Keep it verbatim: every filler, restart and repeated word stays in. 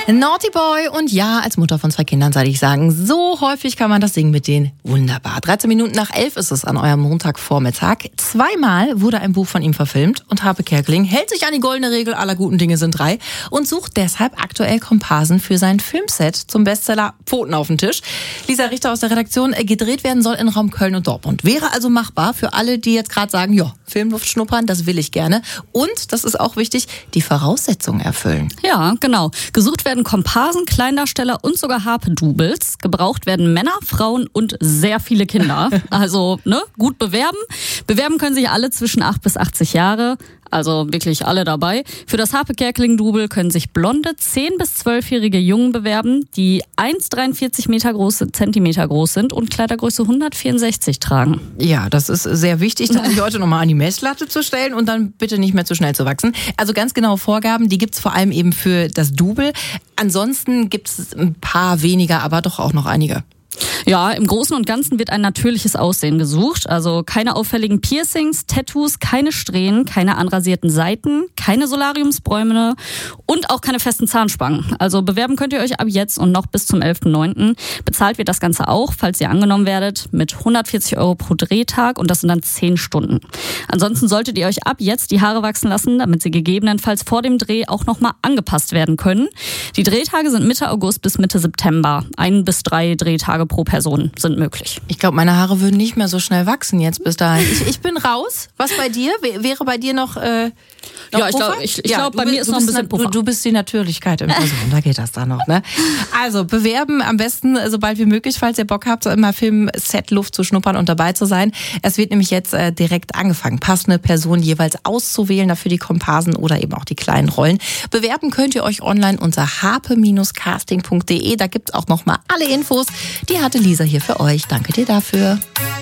Naughty Boy und ja, als Mutter von zwei Kindern soll ich sagen, so häufig kann man das singen mit denen. Wunderbar. dreizehn Minuten nach elf ist es an eurem Montagvormittag. Zweimal wurde ein Buch von ihm verfilmt und Harpe Kerkeling hält sich an die goldene Regel, aller guten Dinge sind drei und sucht deshalb aktuell Komparsen für sein Filmset zum Bestseller Pfoten auf den Tisch. Lisa Richter aus der Redaktion, gedreht werden soll in Raum Köln und Dortmund. Wäre also machbar für alle, die jetzt gerade sagen, ja, Filmluft schnuppern, das will ich gerne. Und, das ist auch wichtig, die Voraussetzungen erfüllen. Ja, genau. Gesucht werden Komparsen, Kleindarsteller und sogar Harpe-Doubles. Gebraucht werden Männer, Frauen und sehr viele Kinder. Also, ne, gut bewerben. Bewerben können sich alle zwischen acht bis achtzig Jahre. Also wirklich alle dabei. Für das Harpe Kerkeling-Double können sich blonde zehn- bis zwölfjährige Jungen bewerben, die eins Komma dreiundvierzig Meter groß, Zentimeter groß sind und Kleidergröße hundertvierundsechzig tragen. Ja, das ist sehr wichtig, das die Leute nochmal an die Messlatte zu stellen und dann bitte nicht mehr zu schnell zu wachsen. Also ganz genaue Vorgaben, die gibt's vor allem eben für das Double. Ansonsten gibt's ein paar weniger, aber doch auch noch einige. Ja, im Großen und Ganzen wird ein natürliches Aussehen gesucht. Also keine auffälligen Piercings, Tattoos, keine Strähnen, keine anrasierten Seiten, keine Solariumsbräune und auch keine festen Zahnspangen. Also bewerben könnt ihr euch ab jetzt und noch bis zum elften neunten Bezahlt wird das Ganze auch, falls ihr angenommen werdet, mit hundertvierzig Euro pro Drehtag und das sind dann zehn Stunden. Ansonsten solltet ihr euch ab jetzt die Haare wachsen lassen, damit sie gegebenenfalls vor dem Dreh auch nochmal angepasst werden können. Die Drehtage sind Mitte August bis Mitte September. Ein bis drei Drehtage pro Person sind möglich. Ich glaube, meine Haare würden nicht mehr so schnell wachsen jetzt bis dahin. Ich, ich bin raus. Was bei dir? Wäre bei dir noch, äh, noch Ja, ich glaube, ich, ich ja, glaub, bei mir ist noch ein bisschen Puffer. Du, du bist die Natürlichkeit in Person, da geht das dann noch, ne? Also, bewerben am besten so bald wie möglich, falls ihr Bock habt, immer Film-Set-Luft zu schnuppern und dabei zu sein. Es wird nämlich jetzt äh, direkt angefangen, passende Personen jeweils auszuwählen, dafür die Komparsen oder eben auch die kleinen Rollen. Bewerben könnt ihr euch online unter harpe Casting punkt de. Da gibt's auch noch mal alle Infos. Die hatte Lisa hier für euch. Danke dir dafür.